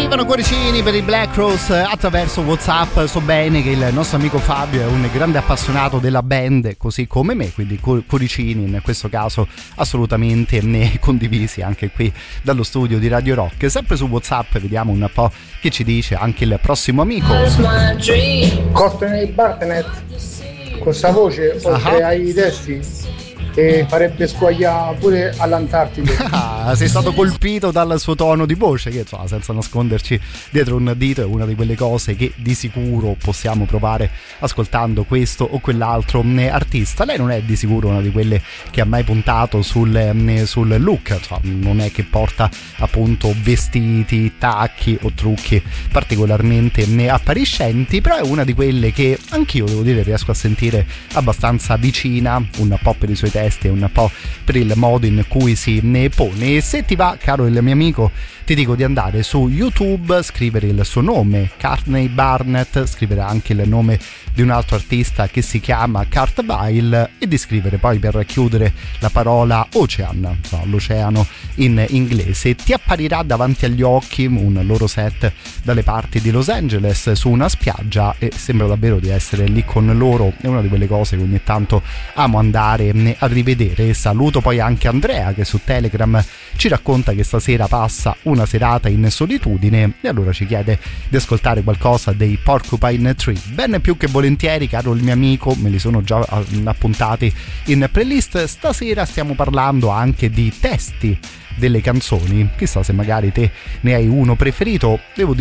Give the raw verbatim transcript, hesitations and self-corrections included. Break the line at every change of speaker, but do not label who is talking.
Arrivano cuoricini per i Black Rose attraverso WhatsApp. So bene che il nostro amico Fabio è un grande appassionato della band, così come me, quindi cuoricini in questo caso assolutamente ne condivisi anche qui dallo studio di Radio Rock. Sempre su WhatsApp vediamo un po' che ci dice anche il prossimo amico.
Courtney Barnett, con questa voce, oltre uh-huh. ai testi, e farebbe squagliare pure all'Antartide.
Ah, sei stato colpito dal suo tono di voce, che insomma, senza nasconderci dietro un dito, è una di quelle cose che di sicuro possiamo provare ascoltando questo o quell'altro artista. Lei non è di sicuro una di quelle che ha mai puntato sul, sul look, insomma, non è che porta appunto vestiti, tacchi o trucchi particolarmente appariscenti, però è una di quelle che anch'io devo dire riesco a sentire abbastanza vicina, un po' per i suoi testi e un po' per il modo in cui si ne pone. E se ti va, caro il mio amico, ti dico di andare su YouTube, scrivere il suo nome, Courtney Barnett, scrivere anche il nome di un altro artista che si chiama Kurt Weill e di scrivere poi, per chiudere, la parola Ocean, no, l'oceano in inglese. Ti apparirà davanti agli occhi un loro set dalle parti di Los Angeles su una spiaggia e sembra davvero di essere lì con loro. È una di quelle cose che ogni tanto amo andare a rivedere. Saluto poi anche Andrea, che su Telegram ci racconta che stasera passa una serata in solitudine e allora ci chiede di ascoltare qualcosa dei Porcupine Tree. Ben più che volentieri, caro il mio amico, me li sono già appuntati in playlist. Stasera stiamo parlando anche di testi delle canzoni, chissà se magari te ne hai uno preferito. Devo dire